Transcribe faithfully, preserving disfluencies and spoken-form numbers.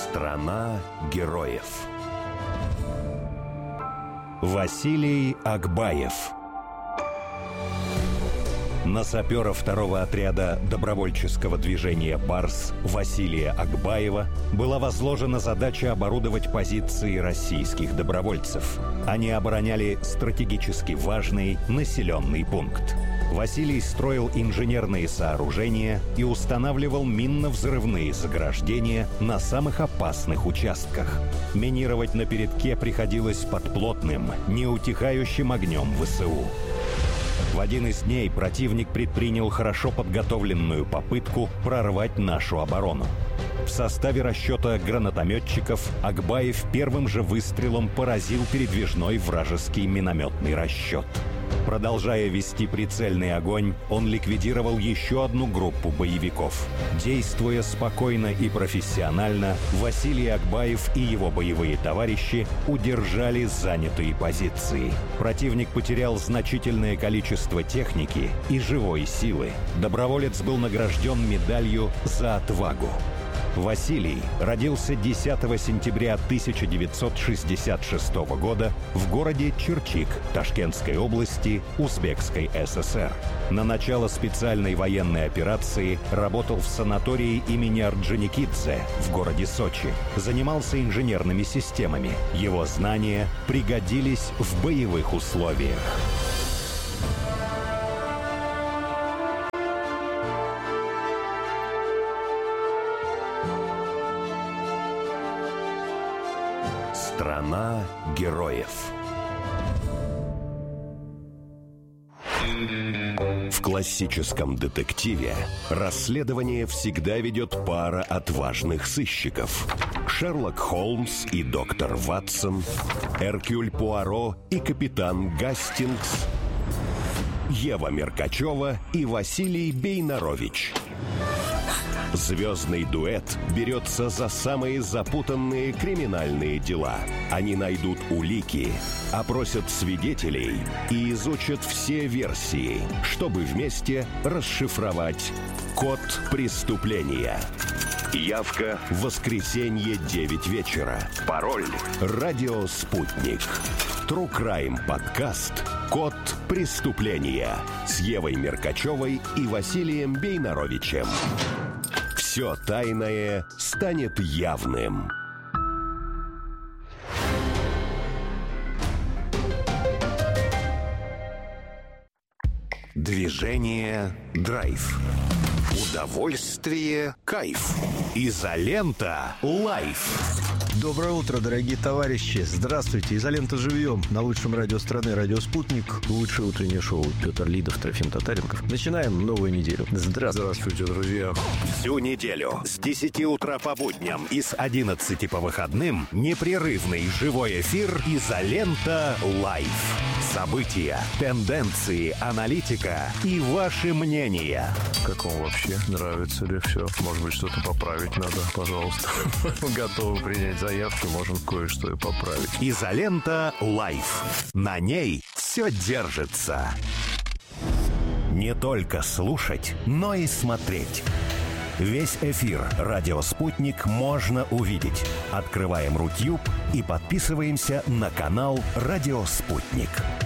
Страна героев. Василий Акбаев. На сапера второго отряда добровольческого движения «Барс» Василия Акбаева была возложена задача оборудовать позиции российских добровольцев. Они обороняли стратегически важный населенный пункт. Василий строил инженерные сооружения и устанавливал минно-взрывные заграждения на самых опасных участках. Минировать на передке приходилось под плотным, неутихающим огнем ВСУ. В один из дней противник предпринял хорошо подготовленную попытку прорвать нашу оборону. В составе расчета гранатометчиков Акбаев первым же выстрелом поразил передвижной вражеский минометный расчет. Продолжая вести прицельный огонь, он ликвидировал еще одну группу боевиков. Действуя спокойно и профессионально, Василий Акбаев и его боевые товарищи удержали занятые позиции. Противник потерял значительное количество техники и живой силы. Доброволец был награжден медалью за отвагу. Василий родился десятого сентября тысяча девятьсот шестьдесят шестого года в городе Черчик Ташкентской области Узбекской ССР. На начало специальной военной операции работал в санатории имени Орджоникидзе в городе Сочи. Занимался инженерными системами. Его знания пригодились в боевых условиях. Страна героев. В классическом детективе расследование всегда ведет пара отважных сыщиков. Шерлок Холмс и доктор Ватсон, Эркюль Пуаро и капитан Гастингс, Ева Меркачева и Василий Бейнарович. Звездный дуэт берется за самые запутанные криминальные дела. Они найдут улики, опросят свидетелей и изучат все версии, чтобы вместе расшифровать код преступления. Явка в воскресенье девять вечера. Пароль «Радио Спутник». True Crime подкаст «Код преступления» с Евой Меркачевой и Василием Бейнаровичем. Все тайное станет явным. Движение драйв. Удовольствие кайф. Изолента лайф. Доброе утро, дорогие товарищи. Здравствуйте. Изолента живьем. На лучшем радио страны «Радио Спутник». Лучшее утреннее шоу. Петр Лидов, Трофим Татаренков. Начинаем новую неделю. Здравствуйте. Здравствуйте, друзья. Всю неделю с десяти утра по будням и с одиннадцати по выходным непрерывный живой эфир «Изолента лайф». События, тенденции, аналитика и ваши мнения. Как вам вообще? Нравится ли все? Может быть, что-то поправить надо? Пожалуйста. Готовы принять заявки, можем кое-что и поправить. «Изолента лайф». На ней все держится. Не только слушать, но и смотреть. Весь эфир «Радио Спутник» можно увидеть. Открываем Рутюб и подписываемся на канал «Радио Спутник».